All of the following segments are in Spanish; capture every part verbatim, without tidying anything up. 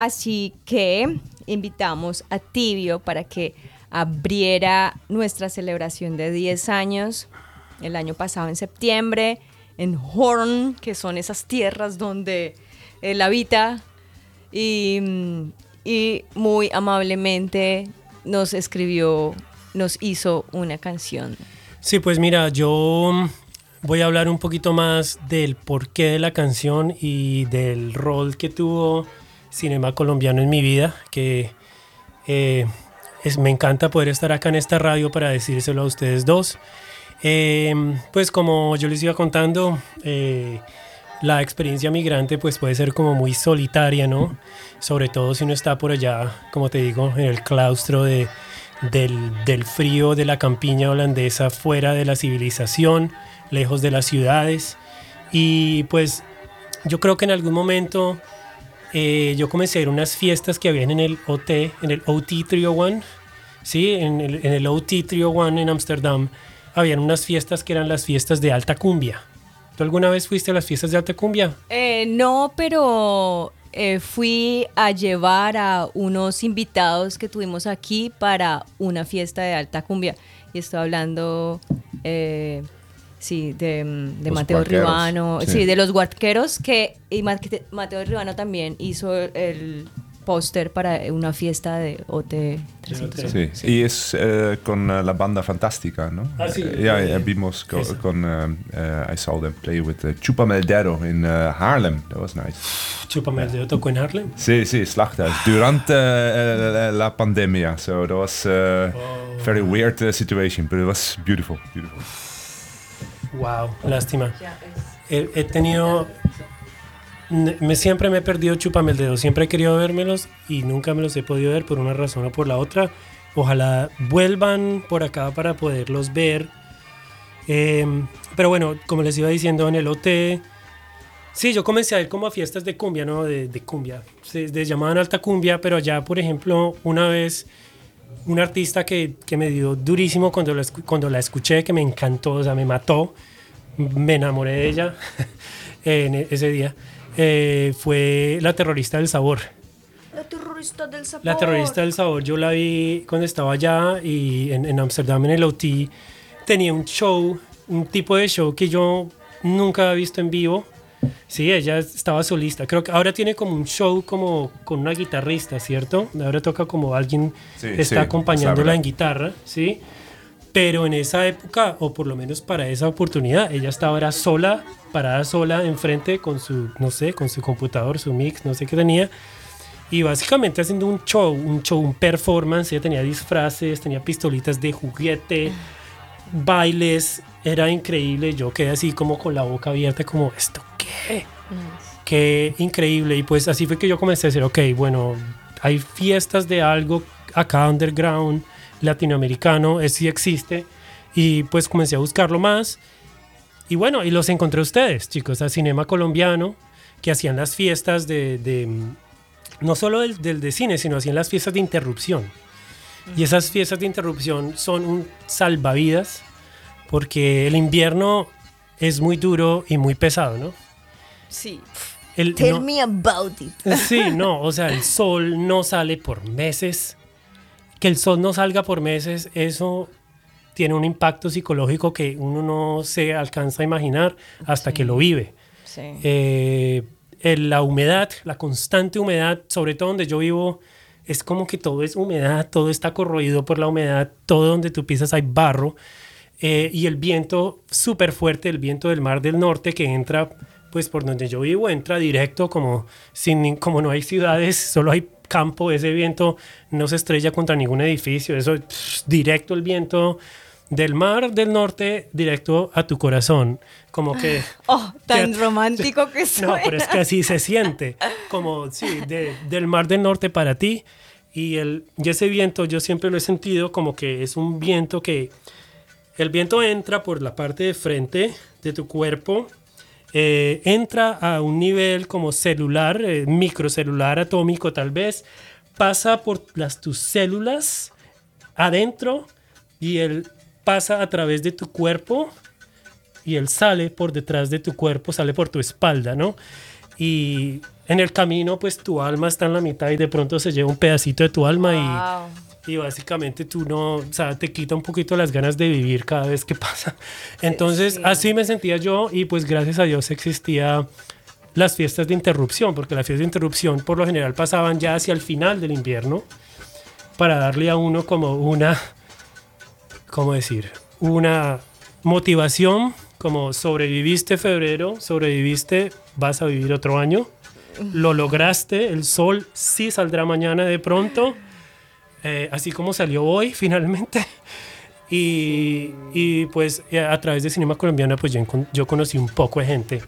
Así que invitamos a Tibio para que abriera nuestra celebración de diez años el año pasado en septiembre en Horn, que son esas tierras donde él habita, y, y muy amablemente nos escribió, nos hizo una canción. Sí, pues mira, yo voy a hablar un poquito más del porqué de la canción y del rol que tuvo Cinema Colombiano en mi vida, que eh, es, me encanta poder estar acá en esta radio para decírselo a ustedes dos. Eh, pues como yo les iba contando, eh, la experiencia migrante pues puede ser como muy solitaria, ¿no? Sobre todo si uno está por allá, como te digo, en el claustro de, del, del frío de la campiña holandesa, fuera de la civilización, lejos de las ciudades. Y pues yo creo que en algún momento eh, yo comencé a ir a unas fiestas que habían en el O T, en el O T trescientos uno, ¿sí? En el, en el O T trescientos uno en Ámsterdam habían unas fiestas que eran las fiestas de alta cumbia. ¿Tú alguna vez fuiste a las fiestas de alta cumbia? Eh, no, pero eh, fui a llevar a unos invitados que tuvimos aquí para una fiesta de alta cumbia. Y estoy hablando, eh, sí, de, de Mateo guarqueros, Ribano, sí. sí, de los guarqueros, que y Mateo Ribano también hizo el póster para una fiesta de O T trescientos. Sí, sí. Y es uh, con uh, la banda Fantástica, ¿no? Ah, sí. Ja, ja, vimos co- con, uh, uh, I saw them play with uh, Chupa Meldero in uh, Haarlem. That was nice. Chupa Meldero tocó en Harlem. Sí, sí, Slachthuis. Durante uh, la pandemia. So that was a uh, oh. very weird uh, situation, but it was beautiful, beautiful. Wow, lástima. He, he tenido... Me, siempre me he perdido Chúpame el Dedo, siempre he querido vérmelos y nunca me los he podido ver por una razón o por la otra. Ojalá vuelvan por acá para poderlos ver. Eh, pero bueno, como les iba diciendo en el O T, sí, yo comencé a ir como a fiestas de cumbia, ¿no? De, de cumbia, se les llamaban alta cumbia, pero allá, por ejemplo, una vez un artista que, que me dio durísimo cuando la, cuando la escuché, que me encantó, o sea, me mató, me enamoré de ella en ese día. Eh, fue La Terrorista del Sabor. La Terrorista del Sabor. La Terrorista del Sabor, yo la vi cuando estaba allá y en Ámsterdam, en, en el O T. Tenía un show, un tipo de show que yo nunca había visto en vivo. Sí, ella estaba solista. Creo que ahora tiene como un show como con una guitarrista, ¿cierto? Ahora toca como alguien Sí, está sí, acompañándola sabrá. en guitarra, ¿sí? Pero en esa época, o por lo menos para esa oportunidad, ella estaba era sola, parada sola enfrente con su, no sé, con su computador, su mix, no sé qué tenía. Y básicamente haciendo un show, un show, un performance. Ella tenía disfraces, tenía pistolitas de juguete, bailes. Era increíble. Yo quedé así como con la boca abierta, como, ¿esto qué? Nice. Qué increíble. Y pues así fue que yo comencé a decir, ok, bueno, hay fiestas de algo acá underground, latinoamericano, es sí existe. Y pues comencé a buscarlo más. Y bueno, y los encontré a ustedes, chicos, a Cinema Colombiano, que hacían las fiestas de, de no solo del, del de cine, sino hacían las fiestas de interrupción. Y esas fiestas de interrupción son un salvavidas, porque el invierno es muy duro y muy pesado, ¿no? Sí. El, Tell no, me about it. Sí, no, o sea, el sol no sale por meses. Que el sol no salga por meses, eso tiene un impacto psicológico que uno no se alcanza a imaginar hasta Sí. que lo vive. Sí. Eh, el- la humedad, la constante humedad, sobre todo donde yo vivo, es como que todo es humedad, todo está corroído por la humedad, todo donde tú pisas hay barro. Eh, y el viento súper fuerte, el viento del Mar del Norte que entra, pues por donde yo vivo, entra directo, como, sin, nin- como no hay ciudades, solo hay campo. Ese viento no se estrella contra ningún edificio, eso pff, directo el viento del Mar del Norte directo a tu corazón, como que... Oh, tan que- romántico que suena. No, pero es que así se siente, como, sí, de- del Mar del Norte para ti. Y, el, y ese viento yo siempre lo he sentido como que es un viento que... El viento entra por la parte de frente de tu cuerpo, eh, entra a un nivel como celular, eh, microcelular, atómico tal vez, pasa por las, tus células adentro y él pasa a través de tu cuerpo y él sale por detrás de tu cuerpo, sale por tu espalda, ¿no? Y en el camino pues tu alma está en la mitad y de pronto se lleva un pedacito de tu alma Wow. y, y básicamente tú no, o sea, te quita un poquito las ganas de vivir cada vez que pasa. Entonces Sí. así me sentía yo y pues gracias a Dios existía las fiestas de interrupción, porque las fiestas de interrupción por lo general pasaban ya hacia el final del invierno para darle a uno como una, ¿cómo decir? Una motivación, como sobreviviste febrero, sobreviviste, vas a vivir otro año, lo lograste, el sol sí saldrá mañana de pronto, eh, así como salió hoy finalmente. Y, y pues a través de Cinema Colombiano pues yo, encon- yo conocí un poco de gente.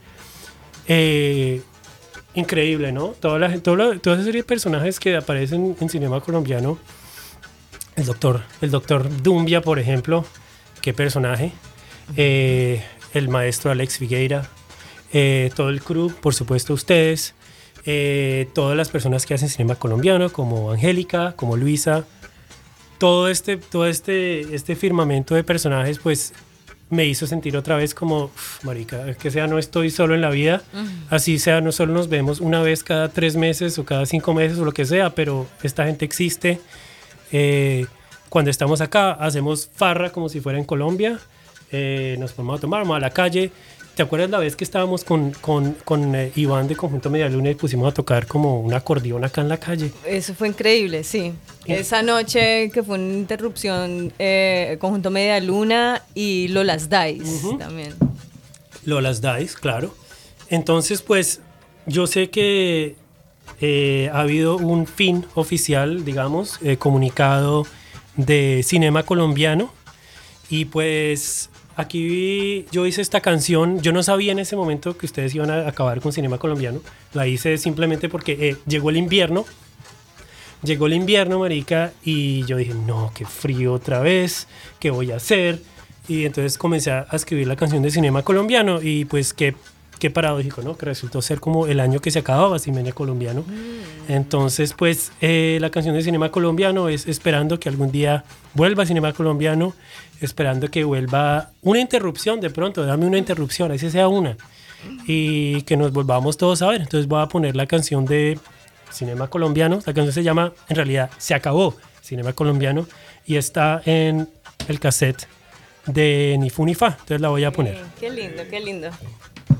Eh, increíble, ¿no? Toda, la, toda, la, toda esa serie de personajes que aparecen en Cinema Colombiano. El doctor, el doctor Dumbia, por ejemplo, qué personaje. Eh, el maestro Alex Figueira, eh, todo el crew, por supuesto ustedes, eh, todas las personas que hacen Cinema Colombiano, como Angélica, como Luisa, todo este, todo este, este firmamento de personajes, pues me hizo sentir otra vez como, uf, marica, que sea no estoy solo en la vida, uh-huh. Así sea no solo nos vemos una vez cada tres meses o cada cinco meses o lo que sea, pero esta gente existe. Eh, cuando estamos acá hacemos farra como si fuera en Colombia, eh, nos ponemos a tomar, vamos a la calle. ¿Te acuerdas la vez que estábamos con, con, con eh, Iván de Conjunto Media Luna y pusimos a tocar como un acordeón acá en la calle? Eso fue increíble, sí. Esa noche que fue una interrupción, eh, Conjunto Media Luna y Lolas Dice uh-huh. también. Lolas Dice, claro. Entonces, pues, yo sé que eh, ha habido un fin oficial, digamos, eh, comunicado de Cinema Colombiano y pues... Aquí yo hice esta canción, yo no sabía en ese momento que ustedes iban a acabar con Cinema Colombiano, la hice simplemente porque eh, llegó el invierno, llegó el invierno, marica, y yo dije, no, qué frío otra vez, ¿qué voy a hacer? Y entonces comencé a escribir la canción de Cinema Colombiano y pues qué, qué paradójico, ¿no? Que resultó ser como el año que se acababa Cinema Colombiano. Mm. Entonces, pues eh, la canción de Cinema Colombiano es esperando que algún día vuelva Cinema Colombiano, esperando que vuelva una interrupción de pronto, dame una interrupción, así sea una, y que nos volvamos todos a ver. Entonces voy a poner la canción de Cinema Colombiano, la canción se llama, en realidad, Se Acabó Cinema Colombiano, y está en el cassette de Ni Fu Ni Fa, entonces la voy a poner. Qué lindo, qué lindo.